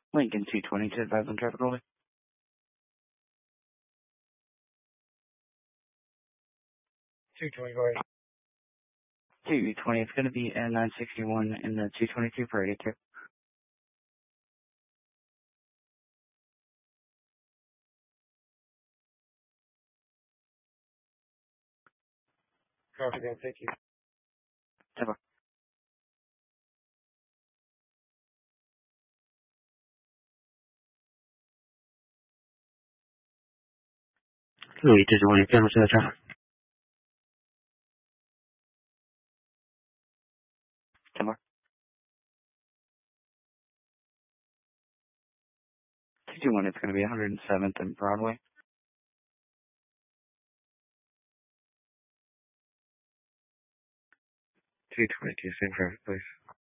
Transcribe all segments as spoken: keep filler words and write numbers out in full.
Lincoln two twenty to advise on traffic only. two twenty, go ahead. two twenty, it's going to be N nine sixty-one in the two twenty-two for eighty-two. Copy that, thank you. Never. Louis, did you want to cancel the traffic? Never. two twenty-one, it's going to be one hundred seventh and Broadway. two twenty-two, same traffic, please.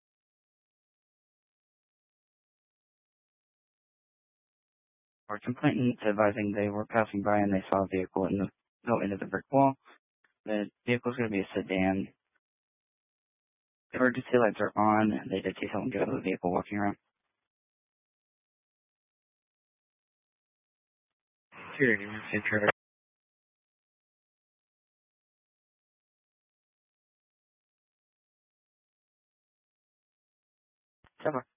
Or complainant advising they were passing by and they saw a vehicle in the go into the brick wall. The vehicle's going to be a sedan. Emergency lights are on. They did see someone get out of the vehicle walking around. two eighty-one, same traffic. Never.